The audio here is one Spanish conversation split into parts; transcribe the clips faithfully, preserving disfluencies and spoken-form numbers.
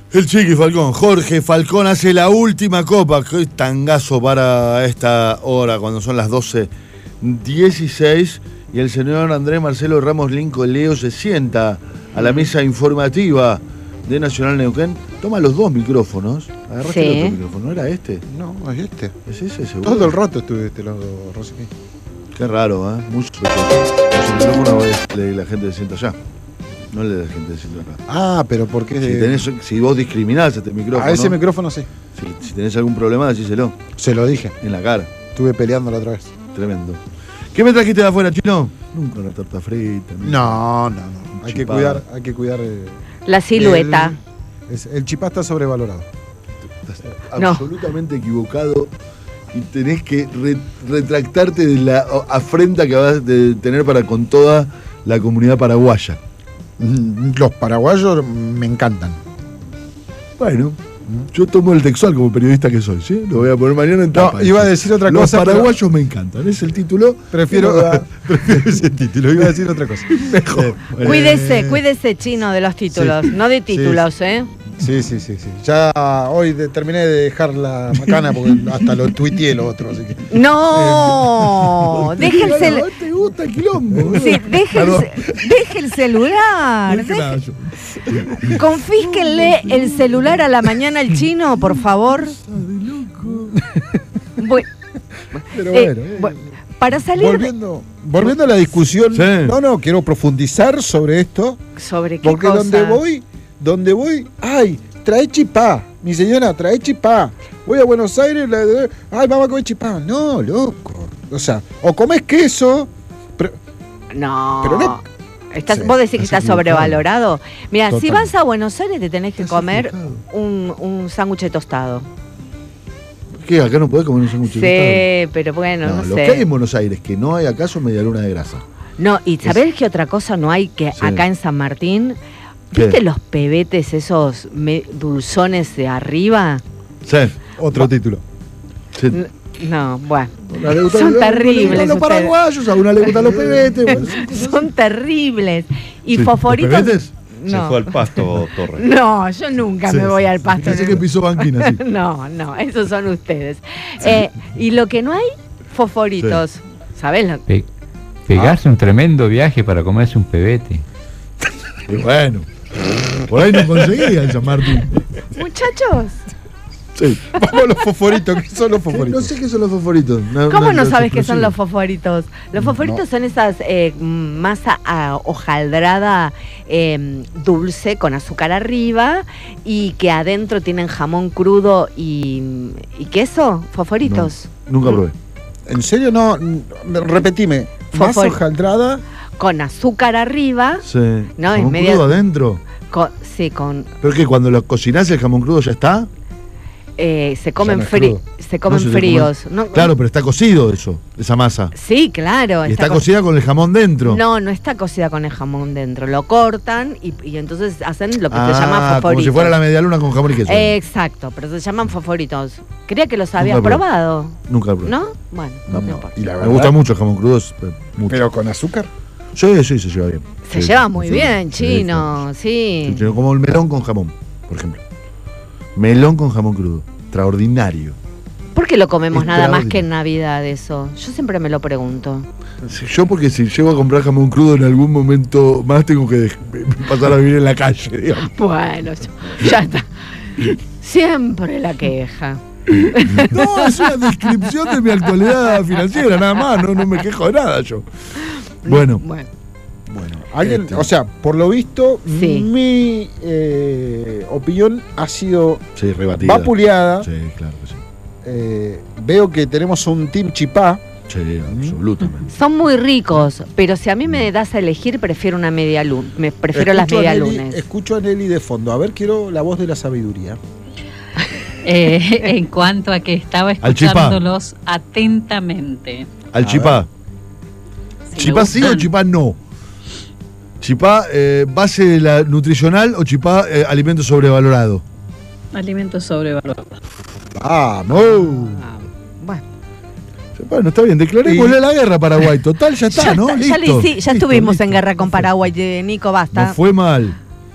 El Chiqui Falcón, Jorge Falcón hace la última copa. Qué tangazo para esta hora, cuando son las doce dieciséis. Y el señor Andrés Marcelo Ramos Lincoln Leo se sienta a la mesa informativa de Nacional Neuquén. Toma los dos micrófonos. Agarraste Sí. el otro micrófono, ¿no era este? No, es este. ¿Es ese, seguro? Todo el rato estuve de este lado, Rosy. Qué raro, ¿eh? Muy sospechoso. Los micrófonos es de la gente de sienta allá. No el de la gente de sienta acá. Ah, pero porque es Si, de... tenés, si vos discriminás este micrófono. A ese micrófono sí. Si, si tenés algún problema, decíselo. Se lo dije. En la cara. Estuve peleando la otra vez. Tremendo. ¿Qué me trajiste de afuera, Chino? Nunca una torta frita. No, no, no. Hay que Chipá. cuidar, hay que cuidar. eh, La silueta. El, es- el chipá está sobrevalorado. Estás No. absolutamente equivocado y tenés que re- retractarte de la o- afrenta que vas a tener para con toda la comunidad paraguaya. Mm, Los paraguayos me encantan. Bueno, yo tomo el textual como periodista que soy, ¿sí? Lo voy a poner mañana en tapa. No, iba a decir otra Los cosa, pero- paraguayos me encantan, es el título. Prefiero, Pero- prefiero ese título. Iba a decir otra cosa. Mejor. Cuídese, cuídese, Chino, de los títulos. sí. No de Sí, títulos, sí. ¿eh? Sí, sí, sí, sí. Ya hoy de- terminé de dejar la macana porque hasta lo tuiteé lo otro, así que. No, deje el Bueno, cel- ¿a te gusta el quilombo? sí, deje, el, Perdón. ce- deje el celular. No dije nada deje- yo. Confísquenle el celular a la mañana al Chino, por favor. Bu- Pero eh, bueno. eh. bu- para salir Volviendo, volviendo a la discusión, Sí. no, no, quiero profundizar sobre esto, sobre qué porque cosa. donde voy, donde voy, ay, trae chipá, mi señora, trae chipá. Voy a Buenos Aires, la- la- ay, vamos a comer chipá. No, loco. O sea, o comes queso, pero, No. pero no. Estás- Sí, vos decís que estás está sobrevalorado. Mira, si Totalmente. vas a Buenos Aires te tenés que Estás comer equivocado. un, un sándwich tostado. ¿Qué? ¿Acá no podés comer un sándwich de Sí, pero bueno, No, no, lo sé. que hay en Buenos Aires, que no hay acaso medialuna de grasa. No, y ¿sabés qué otra cosa no hay que Sí. acá en San Martín? ¿Qué? ¿Viste los pebetes esos me- dulzones de arriba? Sí. Otro título. sí. N- No, bueno. A una le gustan- Son a una le terribles gustan los ustedes. paraguayos, a una le gustan los pebetes. bueno, son cosas Son terribles. Y Sí. fosforitos. ¿Los pebetes? Se No. fue al pasto, Torres. No, yo nunca Sí, me voy sí, al sí. pasto. Pensé que pisó banquina, sí. No, no, esos son ustedes. Eh, y lo que no hay, fosforitos. ¿Sabés? lo- Pe- pegarse un tremendo viaje para comerse un pebete. Y bueno, por ahí no conseguía en San Martín. Muchachos, Sí. Vamos a los fosforitos, ¿qué son los No fosforitos? sé qué son los fosforitos. Una- ¿cómo una- no los sabes qué son los explosivos. fosforitos? Los fosforitos No. son esas eh, masa ah, hojaldrada eh, dulce con azúcar arriba y que adentro tienen jamón crudo y, y queso. Fosforitos. Nunca probé. ¿En serio no? N- Repetime. Masa Fosfor- hojaldrada. Con azúcar arriba. Sí. No, ¿Jamón en medio- crudo adentro? con- sí, con ¿Pero qué? ¿Cuando lo cocinás el jamón crudo ya está? eh, se comen no es fri- crudo. se comen No se le fríos. No, Claro, pero está cocido eso, esa masa. Sí, claro. Y está co- cocida con el jamón dentro. No, no está cocida con el jamón dentro. Lo cortan y, y entonces hacen lo que Ah, se llama como fosforitos. si fuera la medialuna con jamón y queso. Exacto, pero se llaman fosforitos. Creía que los habías probé. probado, Nunca probé. ¿no? Bueno, no, No. importa. Y la Me verdad, gusta mucho el jamón crudo. es, eh, mucho. pero con azúcar. Sí, sí, se lleva bien. Se Sí, lleva sí, muy sí, bien, sí, Chino, sí. sí. Sí, como el melón con jamón, por ejemplo. Melón con jamón crudo. Extraordinario. ¿Por qué lo comemos nada más que en Extraordinario. Navidad eso? Yo siempre me lo pregunto. Si- Yo porque si llego a comprar jamón crudo en algún momento más tengo que dej- pasar a vivir en la calle, digamos. Bueno, ya- ya está. Siempre la queja. No, es una descripción de mi actualidad financiera, nada más, no, no me quejo de nada yo. Bueno, Bueno, Bueno, alguien, Este. o sea, por lo visto, Sí. mi eh, opinión ha sido sí, rebatida. vapuleada. Sí, claro que sí. Eh, veo que tenemos un team chipá. Sí, absolutamente. son muy ricos, pero si a mí me das a elegir, prefiero una media luna. Me prefiero las Escucho a Nelly- medialunes. Escucho a Nelly de fondo. A ver, quiero la voz de la sabiduría. Eh, en cuanto a que estaba Al chipá. escuchándolos atentamente. Al A chipá. Si ¿Chipá me sí o gustan- chipá no? ¿Chipá eh, base de la nutricional o chipá eh, alimento sobrevalorado? Alimentos sobrevalorados. ¡Vamos! Ah, bueno, Bueno, está bien, declarémosle la guerra a Paraguay. Total, ya está, ya, ¿no? está, ya, Listo, le hici- ya listo, estuvimos listo. en guerra con Paraguay, eh, Nico, basta. No fue mal.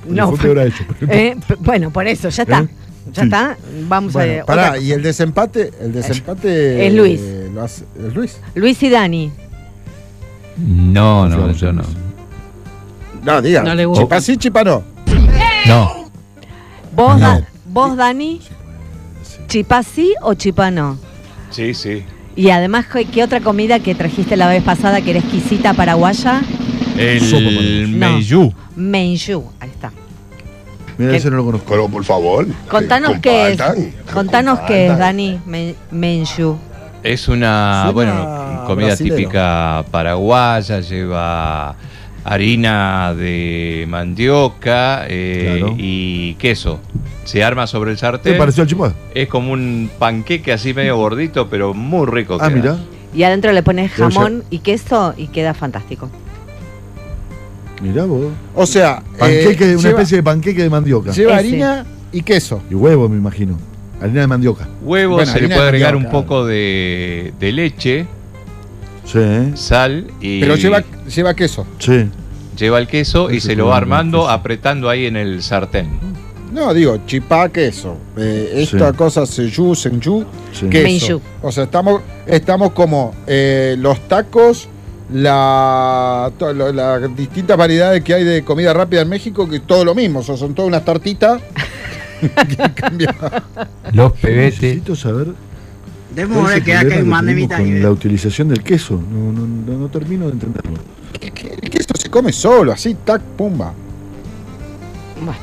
No, fue peor a ellos. Eh, p- bueno, por eso, ya está. ¿Eh? Ya Sí. está. Vamos Bueno, a pará, otra y cosa. el desempate, el desempate Es Luis. eh, lo hace- ¿es Luis? Luis y Dani. No, no, Confiamos yo en no. Luis. No, diga. No le gusta. Chipá sí, chipá no. No. ¿Vos, No. Da- vos Dani? ¿Chipá sí o chipá no? Sí, sí. Y además, ¿qué qué otra comida que trajiste la vez pasada que era exquisita paraguaya? Sopa, por El No. Meiyú. Menjú. Ahí está. Mira, ¿Qué? ese no lo conozco. Pero por favor. Contanos que qué es. compartan, Contanos que qué es, compartan. Dani. Men- Menjú. Es una, Suena bueno, comida brasilero. típica paraguaya, lleva harina de mandioca eh, Claro. y queso. Se arma sobre el ¿Te sartén. pareció al chipá? Es como un panqueque así medio gordito, pero muy rico. Ah, queda. mira. Y adentro le pones Debe jamón y queso y queda fantástico. Mirá vos. O sea, Panqueque, eh, una lleva, especie de panqueque de mandioca. lleva Ese. harina y queso. Y huevo, me imagino. Harina de mandioca. Huevo, Bueno, se le harina puede de agregar un mandioca. poco de, de leche, Sí, sal y Pero lleva, lleva queso. sí. lleva el queso y Ese se lo con va el armando queso. apretando ahí en el sartén. No, digo, chipá, queso. Eh, esta Sí. cosa, seyu, senyu, sí. queso. Menjú. O sea, estamos, estamos como eh, los tacos, la, to- lo- las distintas variedades que hay de comida rápida en México, que es todo lo mismo. O sea, son todas unas tortitas. que cambia. Los pebetes. Necesito saber Debo cuál es ver el que acá problema que mande mi tenemos con la utilización del queso. No, no, no, no termino de entenderlo. El queso se come solo, así, tac, pumba. Bueno.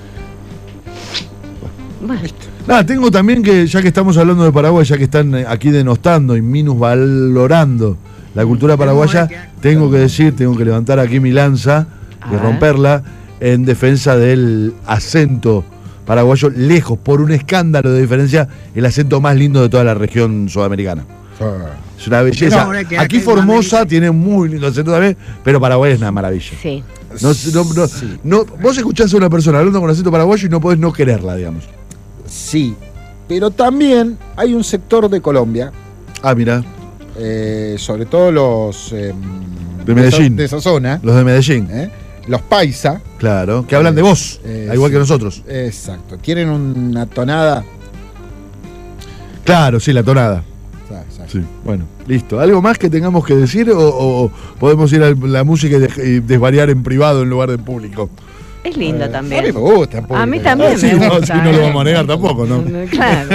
Bueno. Nada, tengo también que, ya que estamos hablando de Paraguay, ya que están eh, aquí denostando y minusvalorando la cultura paraguaya, tengo que decir, tengo que levantar aquí mi lanza A y ver. romperla en defensa del acento paraguayo, lejos, por un escándalo de diferencia, el acento más lindo de toda la región sudamericana. Es una belleza. No, que Aquí aquel Formosa mande- tiene muy lindo acento también, pero Paraguay es una maravilla. Sí. No, no, no, Sí. no- vos escuchás a una persona hablando con acento paraguayo y no podés no quererla, digamos. Sí, pero también hay un sector de Colombia, Ah, mira, eh, sobre todo los eh, De Medellín. de esa, de esa zona, los de Medellín, eh, los paisa, claro, que hablan de vos, Eh, al igual sí. que nosotros. exacto, tienen una tonada. Claro, sí, la tonada. o sea, Sí, bueno, listo. ¿Algo más que tengamos que decir o, o podemos ir a la música y, dej- y desvariar en privado en lugar de público? Es lindo eh, A mí también. me gusta. en A mí público. también Ah, sí, me no, gusta. sí, no lo ¿eh? vamos a negar tampoco, ¿no? Claro.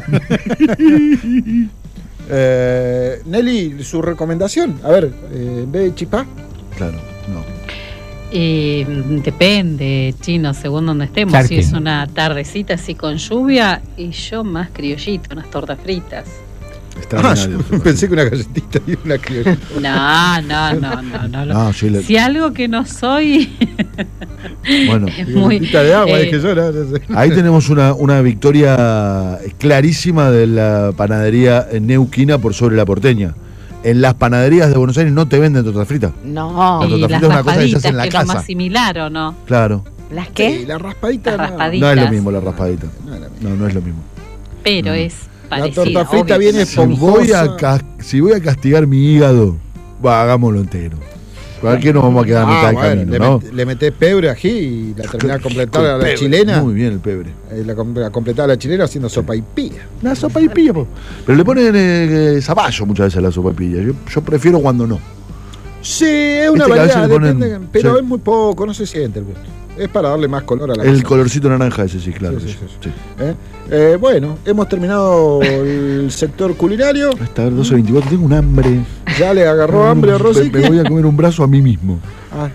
Eh, Nelly, su recomendación. A ver, eh, en vez de chipá. Claro, no. Eh, depende, chino, según donde estemos. Charquen. Si es una tardecita así con lluvia, y yo más criollito, unas tortas fritas. Ah, Extraordinario. yo pensé que una galletita y una criolla. No, no, no, no, no. no. No, sí, le- Si algo que no soy, bueno. es muy. Galletita de agua, eh, dije yo. No, no sé. Ahí tenemos una, una victoria clarísima de la panadería neuquina por sobre la porteña. En las panaderías de Buenos Aires no te venden tortas fritas. No. La y torta las frita es una cosa que se raspaditas, hace en la que es lo casa. más similar, ¿o no? Claro. ¿Las Sí, qué? la raspadita. Las no. raspaditas. No es lo mismo la raspadita. No es la misma. No, no es lo mismo. Pero No. es La parecida. torta frita obvio. viene Si voy, a esponjosa. cas- si voy a castigar mi hígado, va, hagámoslo entero. ¿Para qué nos vamos a quedar a mitad Ah, del bueno, camino, le, no? met- le metés pebre ají y la terminás de completar a la Pebre. chilena. Muy bien el pebre. eh, la, com- la completás a la chilena haciendo sopa y pilla. Una sopa y pilla, po. Pero le ponen eh, zapallo muchas veces a la sopa y pilla. Yo, yo prefiero cuando no. Sí, es una Viste que a veces variedad, le ponen- depende, pero sí. es muy poco, no se siente el gusto. Es para darle más color a la El cosa. colorcito naranja ese, sí, claro. Sí, sí, sí, sí, sí. ¿Eh? Eh, bueno, hemos terminado el sector culinario. Hasta ver doce veinticuatro, tengo un hambre. Ya le agarró hambre a Me, Rosy. me voy a comer un brazo a mí mismo. Ah.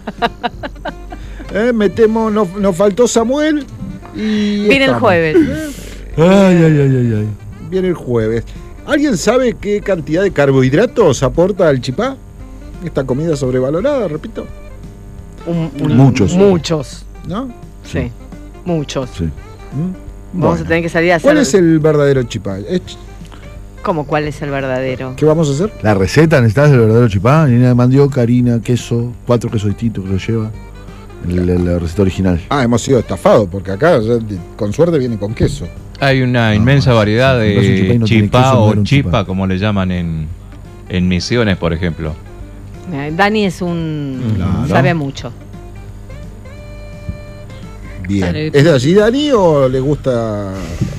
Eh, metemos, nos, nos faltó Samuel y Viene el estamos. jueves. Ay, ay, ay, ay, ay. Viene el jueves. ¿Alguien sabe qué cantidad de carbohidratos aporta el chipá? Esta comida sobrevalorada, repito, Un- un- Muchos. Muchos. ¿no? Sí. Muchos. Sí. ¿Mm? Vamos Bueno. a tener que salir a hacer. ¿Cuál es el verdadero chipá? ¿Es ch- ¿Cómo cuál es el verdadero? ¿Qué vamos a hacer? La receta, necesitas el verdadero chipá, harina de mandioca, harina, queso, cuatro quesos distintos que lo lleva. El- el- la receta original. Ah, hemos sido estafados, porque acá ya, con suerte viene con queso. Hay una No, inmensa sí, variedad sí, un chipá y de no tiene chipá queso, no o era un chipa, chipá. como le llaman en, en Misiones, por ejemplo. Eh, Dani es un. Claro. sabe mucho. Bien. ¿Es de allí, Dani, o le gusta...?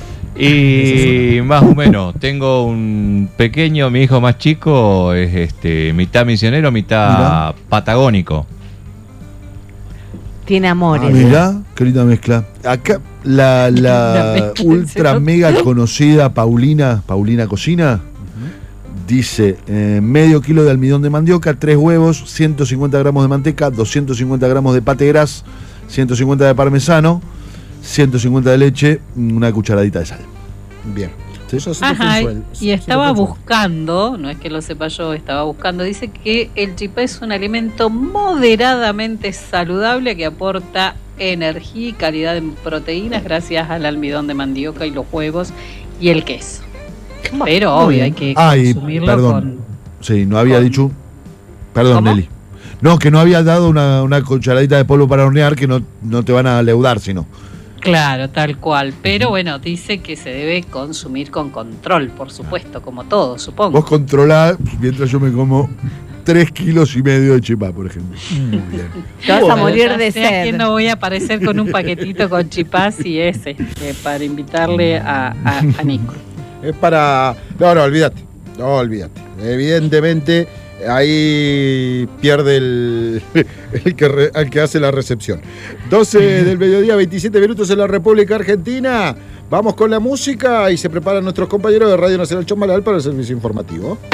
Y más o menos, tengo un pequeño, mi hijo más chico es este mitad misionero, mitad Mirá. patagónico. Tiene amores. Ah, mirá, qué linda mezcla. Acá la, la ultra mega conocida Paulina, Paulina Cocina, dice eh, medio kilo de almidón de mandioca, tres huevos, ciento cincuenta gramos de manteca, doscientos cincuenta gramos de pate gras, ciento cincuenta de parmesano, ciento cincuenta de leche, una cucharadita de sal. Bien. Eso sí Ajá, lo puntual. y estaba buscando, no es que lo sepa yo, estaba buscando, dice que el chipá es un alimento moderadamente saludable que aporta energía y calidad en proteínas gracias al almidón de mandioca y los huevos y el queso. Pero Muy obvio, bien. hay que Ay, consumirlo perdón. con... Sí, no había con- dicho. Perdón, ¿Cómo? Nelly. No, que no había dado una, una cucharadita de polvo para hornear que no, no te van a leudar, sino. Claro, tal cual. Pero bueno, dice que se debe consumir con control, por supuesto, como todo, supongo. Vos controlás mientras yo me como tres kilos y medio de chipá, por ejemplo. Muy bien. Te vas a Bueno, morir ya de sé a sed. quién no voy a aparecer con un paquetito con chipás y ese, que para invitarle a, a, a Nico. Es para... No, no, olvídate. No, olvídate. Evidentemente, ahí pierde el, el, que, re- el que hace la recepción. doce del mediodía, veintisiete minutos en la República Argentina. Vamos con la música y se preparan nuestros compañeros de Radio Nacional Chosmalal para el servicio informativo.